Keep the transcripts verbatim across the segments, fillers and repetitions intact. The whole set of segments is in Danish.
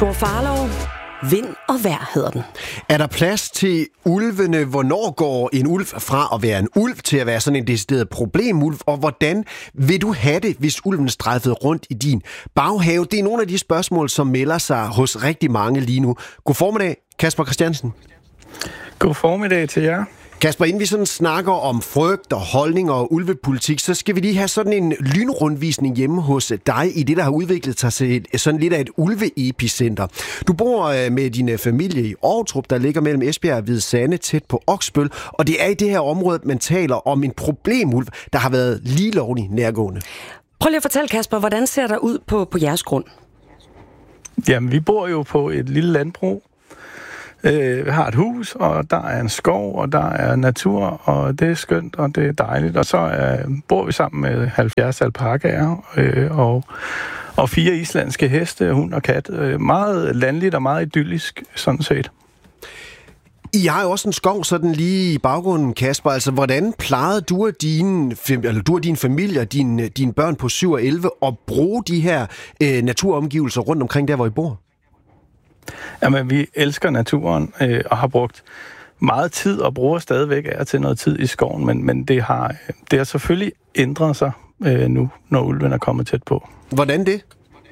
Thor Farlov. Vind og vejr hedder den. Er der plads til ulvene? Hvornår går en ulv fra at være en ulv til at være sådan en decideret problemulv? Og hvordan vil du have det, hvis ulven strejfede rundt i din baghave? Det er nogle af de spørgsmål, som melder sig hos rigtig mange lige nu. God formiddag, Kasper Christiansen. God formiddag til jer. Kasper, inden vi sådan snakker om frygt og holdning og ulvepolitik, så skal vi lige have sådan en lynrundvisning hjemme hos dig i det, der har udviklet sig til sådan lidt af et ulveepicenter. Du bor med din familie i Ovtrup, der ligger mellem Esbjerg og Hvide Sande, tæt på Oksbøl, og det er i det her område, man taler om en problemulv, der har været lige lovlig nærgående. Prøv lige at fortælle, Kasper, hvordan ser der ud på, på jeres grund? Jamen, vi bor jo på et lille landbrug. Øh, vi har et hus, og der er en skov, og der er natur, og det er skønt, og det er dejligt. Og så øh, bor vi sammen med halvfjerds alpakaer øh, og, og fire islandske heste, hund og kat. Øh, meget landligt og meget idyllisk, sådan set. I har jo også en skov sådan lige i baggrunden, Kasper. Altså, hvordan plejede du og din, eller du og din familie og dine, dine børn på syv og elleve at bruge de her øh, naturomgivelser rundt omkring der, hvor I bor? Jamen, vi elsker naturen øh, og har brugt meget tid og bruger stadigvæk af til noget tid i skoven, men, men det, har, det har selvfølgelig ændret sig øh, nu, når ulven er kommet tæt på. Hvordan det?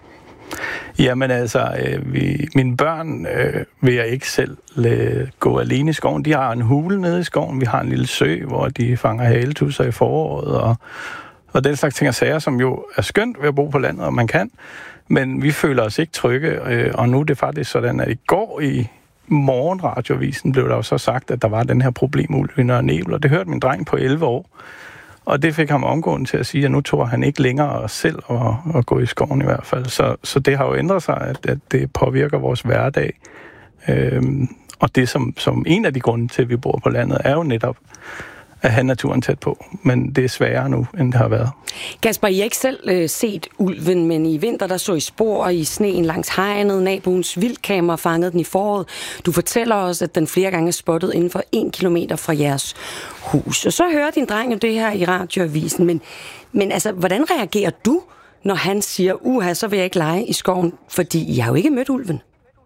Jamen altså, øh, vi, mine børn øh, vil jeg ikke selv lade gå alene i skoven. De har en hule nede i skoven, vi har en lille sø, hvor de fanger haletusser i foråret, og, og den slags ting og sager, som jo er skønt ved at bo på landet, og man kan. Men vi føler os ikke trygge, og nu er det faktisk sådan, at i går i morgenradioavisen blev der jo så sagt, at der var den her problemulv i Nørre Nebel, og det hørte min dreng på elleve år. Og det fik ham omgående til at sige, at nu tror han ikke længere selv at, at gå i skoven i hvert fald. Så, så det har jo ændret sig, at, at det påvirker vores hverdag. Øhm, og det som, som en af de grunde til, at vi bor på landet, er jo netop at have naturen tæt på. Men det er sværere nu, end det har været. Kasper, I har ikke selv øh, set ulven, men i vinter der så I spor i sneen langs hegnet. Naboens vildkamera fangede den i foråret. Du fortæller os, at den flere gange er spottet inden for en kilometer fra jeres hus. Og så hører din dreng jo det her i radioavisen. Men, men altså, hvordan reagerer du, når han siger, uha, så vil jeg ikke lege i skoven? Fordi I har jo ikke mødt ulven.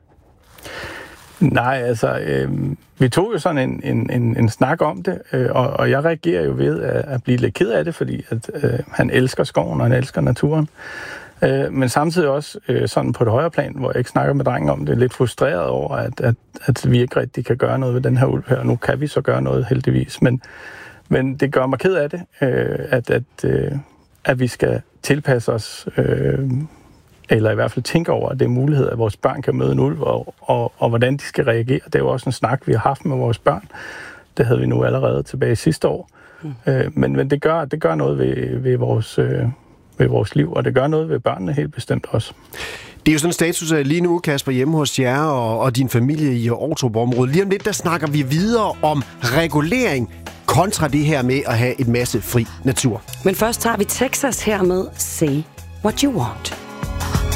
Nej, altså, øh, vi tog jo sådan en, en, en, en snak om det, øh, og, og jeg reagerer jo ved at, at blive lidt ked af det, fordi at, øh, han elsker skoven, og han elsker naturen. Øh, men samtidig også øh, sådan på et højere plan, hvor jeg ikke snakker med drengen om det, lidt frustreret over, at, at, at vi ikke rigtig kan gøre noget ved den her ulv her. Nu kan vi så gøre noget, heldigvis, men, men det gør mig ked af det, øh, at, at, øh, at vi skal tilpasse os... Øh, eller i hvert fald tænke over, at det er mulighed, at vores børn kan møde en ulv, og, og, og hvordan de skal reagere. Det er jo også en snak, vi har haft med vores børn. Det havde vi nu allerede tilbage sidste år. Mm. Øh, men men det, gør, det gør noget ved, ved, vores, øh, ved vores liv, og det gør noget ved børnene helt bestemt også. Det er jo sådan en status lige nu, Kasper, hjemme hos jer og, og din familie i Ovtrup-området. Lige om lidt, der snakker vi videre om regulering kontra det her med at have et masse fri natur. Men først tager vi Texas her med Say What You Want.